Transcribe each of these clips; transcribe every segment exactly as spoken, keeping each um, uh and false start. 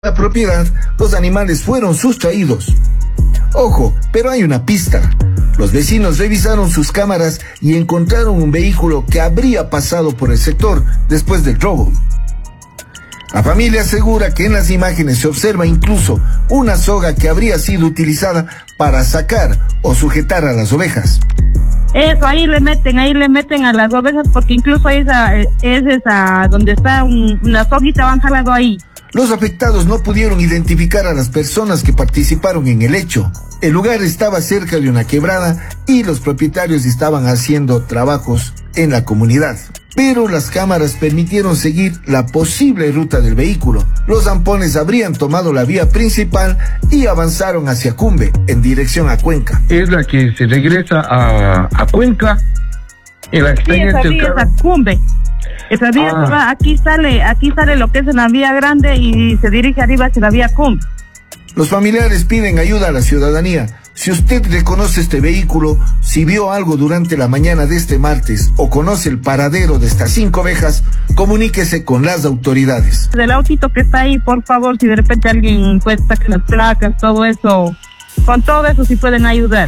La propiedad, los animales fueron sustraídos. Ojo, pero hay una pista. Los vecinos revisaron sus cámaras y encontraron un vehículo que habría pasado por el sector después del robo. La familia asegura que en las imágenes se observa incluso una soga que habría sido utilizada para sacar o sujetar a las ovejas. Eso, ahí le meten, ahí le meten a las ovejas porque incluso esa, es esa donde está un, una soguita, van jalando ahí. Los afectados no pudieron identificar a las personas que participaron en el hecho. El lugar estaba cerca de una quebrada y los propietarios estaban haciendo trabajos en la comunidad. Pero las cámaras permitieron seguir la posible ruta del vehículo. Los zampones habrían tomado la vía principal y avanzaron hacia Cumbe, en dirección a Cuenca. Es la que se regresa a, a Cuenca. En la que sí, esa vía es a Cumbe. Esa vía ah. va, aquí sale, aquí sale lo que es la vía grande y se dirige arriba hacia la vía Cumbe. Los familiares piden ayuda a la ciudadanía. Si usted reconoce este vehículo, si vio algo durante la mañana de este martes o conoce el paradero de estas cinco ovejas, comuníquese con las autoridades. Del autito que está ahí, por favor, si de repente alguien pues saque las placas, todo eso, con todo eso si pueden ayudar.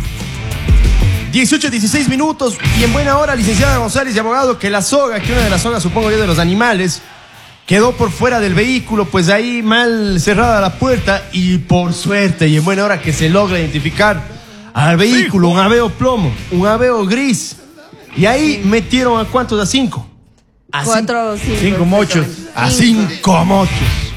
dieciocho, dieciséis minutos y en buena hora, licenciada González y abogado, que la soga, que una de las sogas, supongo yo, de los animales, quedó por fuera del vehículo, pues ahí mal cerrada la puerta y por suerte y en buena hora que se logra identificar al vehículo, un Aveo plomo, un Aveo gris. Y ahí metieron a cuántos, a cinco. A Cuatro, cinco. Cinco mochos. A cinco mochos.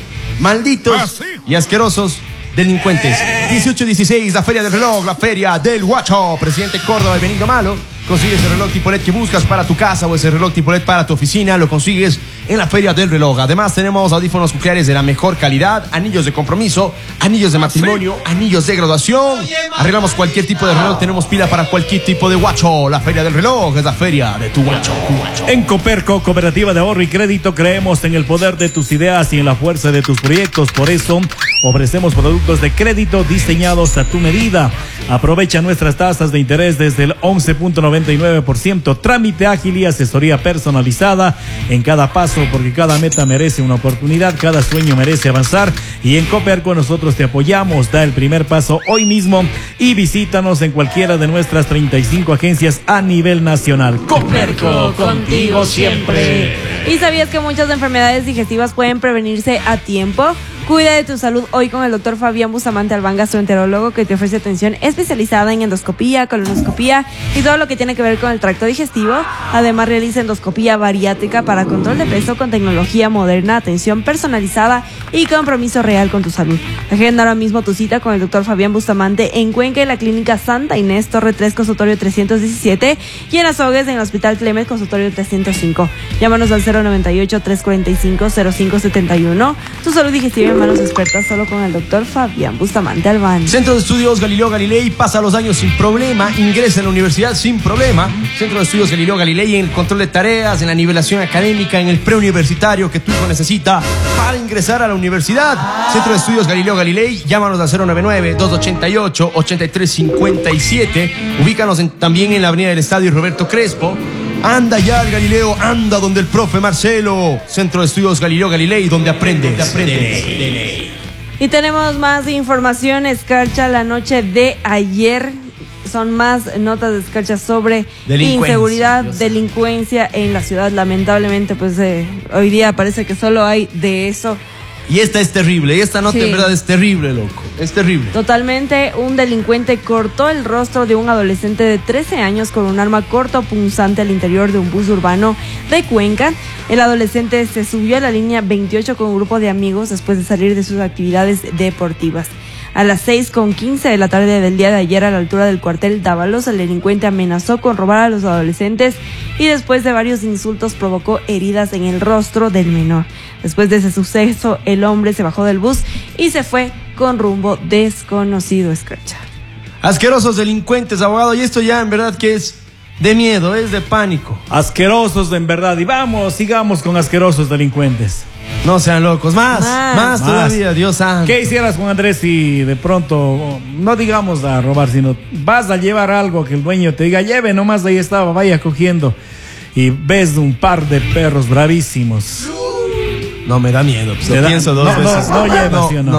Malditos y asquerosos delincuentes. dieciocho dieciséis, la feria del reloj, la feria del guacho. Presidente Córdoba, el Benigno Malo. Consigues el reloj tipo L E D que buscas para tu casa o ese reloj tipo L E D para tu oficina. Lo consigues en la feria del reloj. Además tenemos audífonos nucleares de la mejor calidad, anillos de compromiso, anillos de matrimonio, anillos de graduación. Arreglamos cualquier tipo de reloj. Tenemos pila para cualquier tipo de guacho. La feria del reloj es la feria de tu guacho. En Coperco, Cooperativa de Ahorro y Crédito, creemos en el poder de tus ideas y en la fuerza de tus proyectos. Por eso ofrecemos productos de crédito diseñados a tu medida. Aprovecha nuestras tasas de interés desde el once punto noventa y nueve por ciento. Trámite ágil y asesoría personalizada en cada paso, porque cada meta merece una oportunidad, cada sueño merece avanzar. Y en Coperco nosotros te apoyamos. Da el primer paso hoy mismo y visítanos en cualquiera de nuestras treinta y cinco agencias a nivel nacional. Coperco, contigo siempre. ¿Y sabías que muchas enfermedades digestivas pueden prevenirse a tiempo? Cuida de tu salud hoy con el doctor Fabián Bustamante Albán, gastroenterólogo, que te ofrece atención especializada en endoscopía, colonoscopía y todo lo que tiene que ver con el tracto digestivo. Además realiza endoscopía bariátrica para control de peso con tecnología moderna, atención personalizada y compromiso real con tu salud. Agenda ahora mismo tu cita con el doctor Fabián Bustamante en Cuenca, en la clínica Santa Inés, Torre tres, consultorio trescientos diecisiete, y en Azogues, en el Hospital Clemet, consultorio trescientos cinco. Llámanos al cero noventa y ocho, trescientos cuarenta y cinco, cero cinco setenta y uno. Tu salud digestiva en manos expertas, solo con el doctor Fabián Bustamante Albán. Centro de Estudios Galileo Galilei, pasa los años sin problema, ingresa en la universidad sin problema. Centro de Estudios Galileo Galilei, en el control de tareas, en la nivelación académica, en el preuniversitario que tu hijo necesita para ingresar a la universidad. Centro de Estudios Galileo Galilei, llámanos al cero noventa y nueve, doscientos ochenta y ocho, ochenta y tres cincuenta y siete. Ubícanos en, también en la avenida del Estadio Roberto Crespo. Anda ya al Galileo, anda donde el profe Marcelo. Centro de Estudios Galileo Galilei, donde aprendes, donde aprendes de ley, de ley. Y tenemos más información. Escarcha la noche de ayer. Son más notas de escarcha sobre inseguridad, delincuencia en la ciudad. Lamentablemente, pues eh, hoy día parece que solo hay de eso. Y esta es terrible, y esta nota sí. En verdad es terrible, loco, es terrible. Totalmente. Un delincuente cortó el rostro de un adolescente de trece años con un arma cortopunzante al interior de un bus urbano de Cuenca. El adolescente se subió a la línea veintiocho con un grupo de amigos después de salir de sus actividades deportivas. A las seis con quince de la tarde del día de ayer, a la altura del cuartel Dávalos, el delincuente amenazó con robar a los adolescentes y después de varios insultos provocó heridas en el rostro del menor. Después de ese suceso, el hombre se bajó del bus y se fue con rumbo desconocido. Escarcha. Asquerosos delincuentes, abogado, y esto ya en verdad que es de miedo, es de pánico. Asquerosos en verdad, y vamos, sigamos con asquerosos delincuentes. No sean locos, más, más, más, más todavía, Dios santo. ¿Qué hicieras, Juan Andrés, si de pronto, no digamos a robar, sino vas a llevar algo que el dueño te diga, lleve, nomás ahí estaba, vaya cogiendo, y ves un par de perros bravísimos No, me da miedo. Pues, Te lo da- pienso dos no, no, veces. no lleva, ¿sí o no?